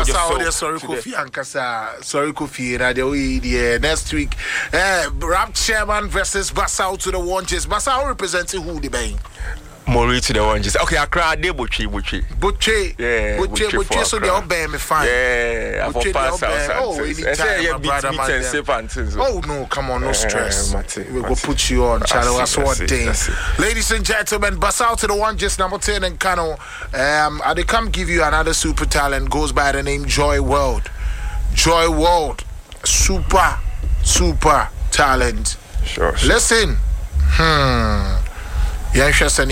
sorry, Kofi Ankasa. Sorry, Kofi. Radio next week. Rap Chairman versus Basao to the Wanches. Basao representing who the bang? Mori to the Wanches. Okay, I cried. Buche. Yeah, Buche. So they all bear me fine. Yeah, Buche pass out. Oh, anytime, brother, oh no, come on, no stress. We will put you on channel. That's one thing. Ladies and gentlemen, Basao to the Wanches, number 10 in Kano. I come give you another super talent. Goes by the name Joy World. Joy World, super talent. Sure. Listen. Yeah, interesting.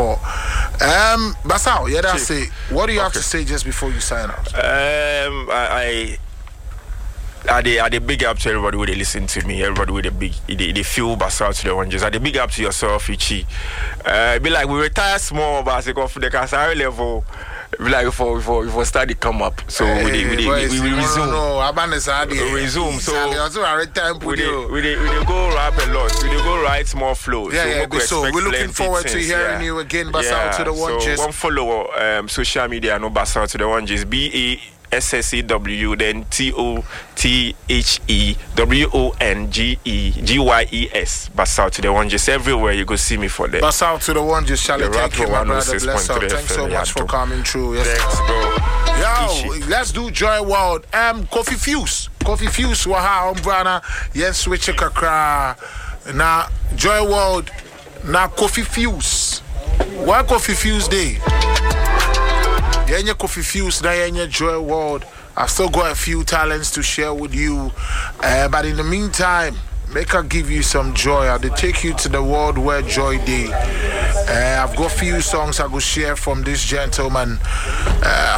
Basao, yeah, that's it. What do you have to say just before you sign out? I big up to everybody who they listen to me. Everybody with they feel Basao to the Wanches. I big up to yourself, Ichi. Be like we retire small, but as for the Kasari level. Like before start to come up, so we resume. No, we resume. So we go rap a lot. We go write more flows. So we're looking forward to hearing you again. Basao to the Wanches. So one follow social media. No Basao to the Wanches. BASSEW then TOTHEWONGEGYES. Basao to the Wanches. Everywhere you go see me for that. Basao to the Wanches. Charlie, thank you, my brother. Bless up. Thanks so much for coming through. Yes, thanks, bro. Yo, let's do Joy World. Kofi Fuse, waha umbrana. Yes, switch kakra. Na Joy World. Na Kofi Fuse. Why Kofi Fuse Day? Yenye Kofi Fuse, na yenye Joy World. I've still got a few talents to share with you. But in the meantime, make her give you some joy. I'll take you to the world where joy day. I've got a few songs I will share from this gentleman.